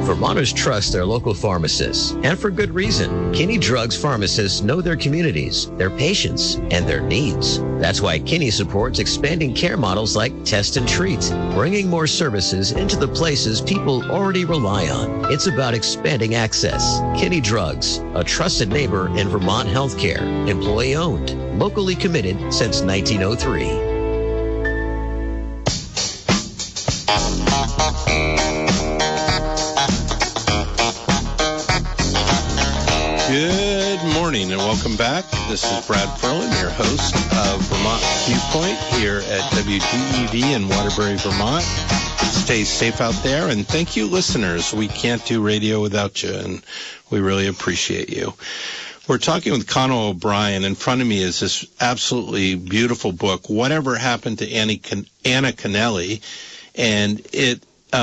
Vermonters trust their local pharmacists, and for good reason. Kinney Drugs pharmacists know their communities, their patients, and their needs. That's why Kinney supports expanding care models like Test and Treat, bringing more services into the places people already rely on. It's about expanding access. Kinney Drugs, a trusted neighbor in Vermont healthcare, employee-owned, locally committed since 1903. Good morning and welcome back. This is Brad Ferlin, your host of Vermont Viewpoint here at WDEV in Waterbury, Vermont. Stay safe out there, and thank you, listeners. We can't do radio without you, and we really appreciate you. We're talking with Conall O'Brien. In front of me is this absolutely beautiful book, Whatever Happened to Anna Kennelly, and it.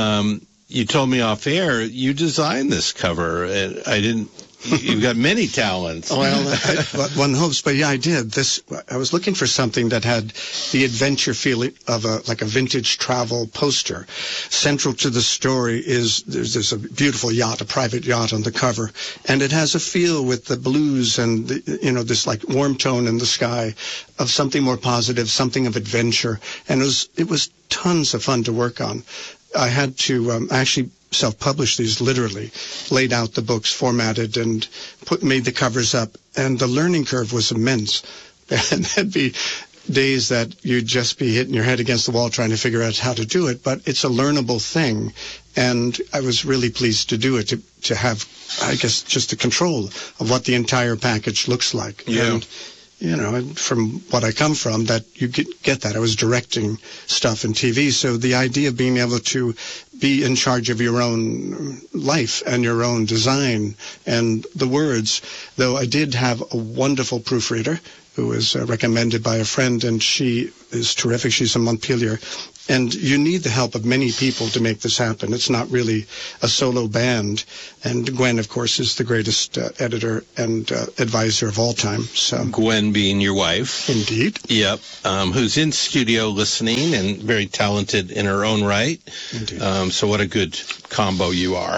You told me off air you designed this cover. I didn't. You've got many talents. Well, one hopes, but yeah, I did. I was looking for something that had the adventure feeling of a vintage travel poster. Central to the story is there's a beautiful yacht, a private yacht on the cover, and it has a feel with the blues and this like warm tone in the sky of something more positive, something of adventure, and it was tons of fun to work on. I had to actually self-published these, literally laid out the books, formatted, and made the covers up, and the learning curve was immense. And there'd be days that you'd just be hitting your head against the wall trying to figure out how to do it, but it's a learnable thing, and I was really pleased to do it, to have, I guess, just the control of what the entire package looks like. Yeah. And from what I come from, that you get that. I was directing stuff in TV, so the idea of being able to be in charge of your own life and your own design and the words, though I did have a wonderful proofreader who was recommended by a friend, and she is terrific. She's in Montpelier. And you need the help of many people to make this happen. It's not really a solo band. And Gwen, of course, is the greatest editor and advisor of all time. So Gwen being your wife. Indeed. Yep. Who's in studio listening and very talented in her own right. Indeed. So what a good combo you are.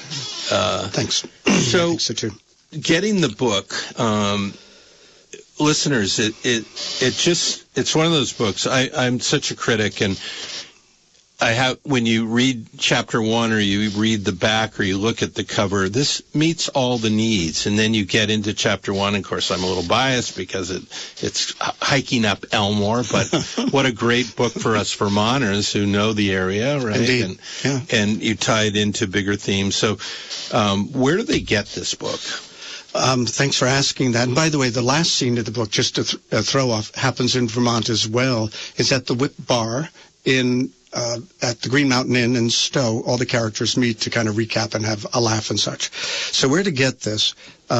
Thanks. So, I think so too. Getting the book, listeners, it's one of those books. I'm such a critic, and when you read chapter 1 or you read the back or you look at the cover, this meets all the needs. And then you get into chapter 1. Of course, I'm a little biased because it's hiking up Elmore, but what a great book for us Vermonters who know the area, right? Indeed. And you tie it into bigger themes. So where do they get this book? Thanks for asking that. And by the way, the last scene of the book, just to throw off, happens in Vermont as well. It's at the Whip Bar at the Green Mountain Inn in Stowe. All the characters meet to kind of recap and have a laugh and such. So where to get this?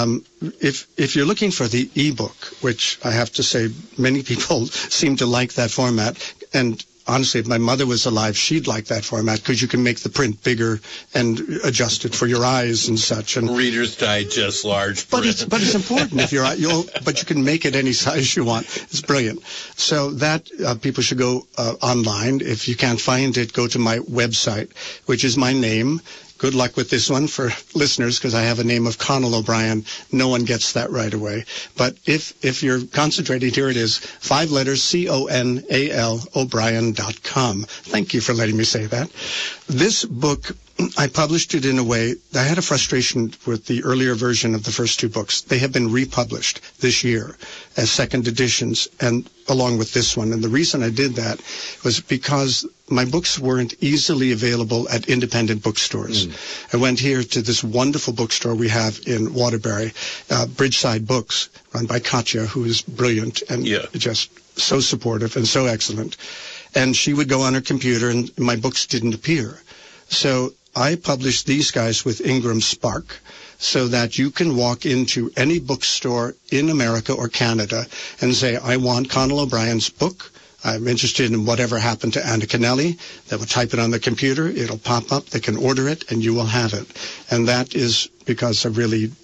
If you're looking for the ebook, which I have to say many people seem to like that format, and honestly, if my mother was alive, she'd like that format because you can make the print bigger and adjust it for your eyes and such. And Reader's Digest large print. But it's important if but you can make it any size you want. It's brilliant. So that people should go online. If you can't find it, go to my website, which is my name. Good luck with this one for listeners because I have a name of Conall O'Brien. No one gets that right away. But if you're concentrating, here it is. 5 letters, CONAL, O'Brien.com. Thank you for letting me say that. This book, I published it in a way, I had a frustration with the earlier version of the first 2 books. They have been republished this year as second editions, and along with this one. And the reason I did that was because my books weren't easily available at independent bookstores. I went here to this wonderful bookstore we have in Waterbury, Bridgeside Books, run by Katya, who is brilliant and just so supportive and so excellent. And she would go on her computer, and my books didn't appear. So I published these guys with Ingram Spark, so that you can walk into any bookstore in America or Canada and say, I want Conall O'Brien's book. I'm interested in Whatever Happened to Anna Kennelly. They will type it on the computer. It'll pop up. They can order it, and you will have it. And that is because I really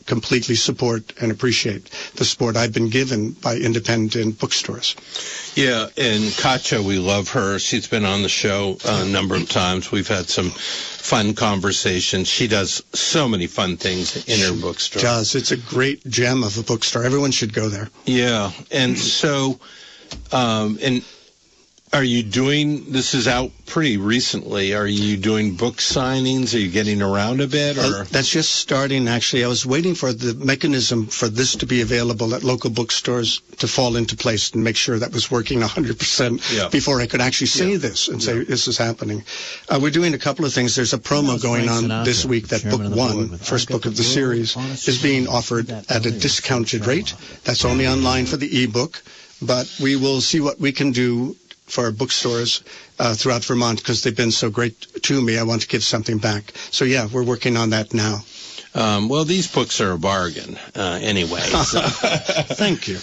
completely support and appreciate the support I've been given by independent bookstores. Yeah, and Katja, we love her. She's been on the show a number of times. We've had some fun conversations. She does so many fun things in her bookstore. She does. It's a great gem of a bookstore. Everyone should go there. Yeah, and so, and are you doing, this is out pretty recently, are you doing book signings? Are you getting around a bit? Or That's just starting, actually. I was waiting for the mechanism for this to be available at local bookstores to fall into place and make sure that was working 100% before I could actually say this and say this is happening. We're doing a couple of things. There's a promo going on this week that book one, first book of the series, is being offered at a discounted rate. That's only online for the ebook, but we will see what we can do for our bookstores throughout Vermont, because they've been so great to me. I want to give something back. So, yeah, we're working on that now. Well, these books are a bargain anyway. So. Thank you.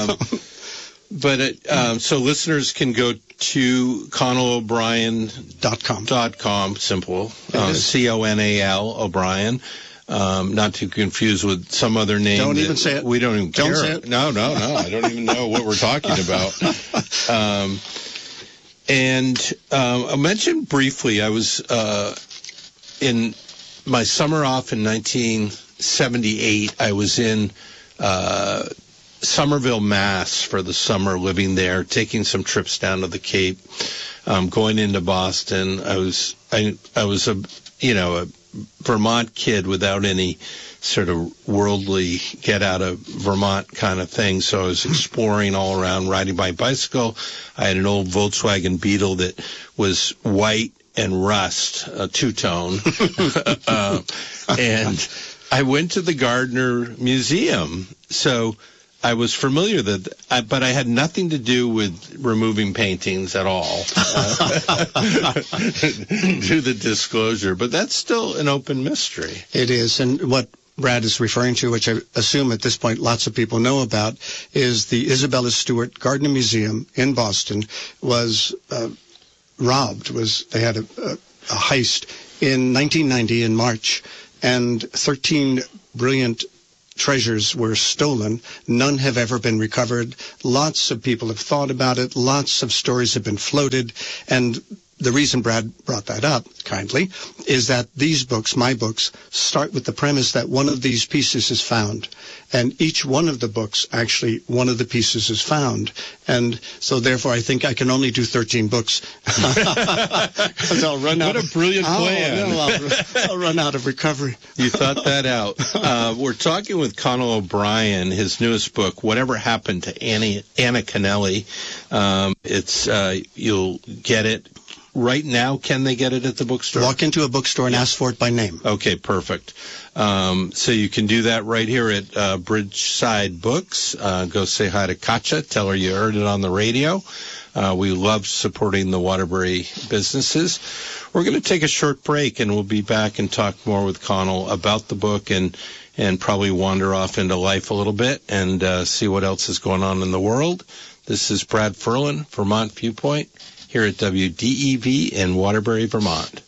So listeners can go to ConnellO'Brien.com, simple, C-O-N-A-L, O'Brien. Not to confuse with some other name. Don't even say it. We don't even care. Don't say it. No. I don't even know what we're talking about. I mentioned briefly, I was in my summer off in 1978. I was in Somerville, Mass for the summer, living there, taking some trips down to the Cape, going into Boston. I was a Vermont kid without any sort of worldly get out of Vermont kind of thing. So I was exploring all around, riding my bicycle. I had an old Volkswagen Beetle that was white and rust, a two-tone. And I went to the Gardner Museum. So I was familiar but I had nothing to do with removing paintings at all. Do the disclosure, but that's still an open mystery. It is, and what Brad is referring to, which I assume at this point lots of people know about, is the Isabella Stewart Gardner Museum in Boston was robbed. They had a heist in 1990 in March, and 13 brilliant treasures were stolen. None have ever been recovered. Lots of people have thought about it. Lots of stories have been floated. And the reason Brad brought that up, kindly, is that these books, my books, start with the premise that one of these pieces is found. And each one of the books, actually, one of the pieces is found. And so, therefore, I think I can only do 13 books. Because I'll run out. What a brilliant plan. I'll run out of recovery. You thought that out. We're talking with Connell O'Brien, his newest book, Whatever Happened to Anna Kennelly. You'll get it. Right now, can they get it at the bookstore? Walk into a bookstore and ask for it by name. Okay, perfect. So you can do that right here at Bridgeside Books. Go say hi to Katja. Tell her you heard it on the radio. We love supporting the Waterbury businesses. We're going to take a short break, and we'll be back and talk more with Connell about the book and probably wander off into life a little bit and see what else is going on in the world. This is Brad Ferlin, Vermont Viewpoint, here at WDEV in Waterbury, Vermont.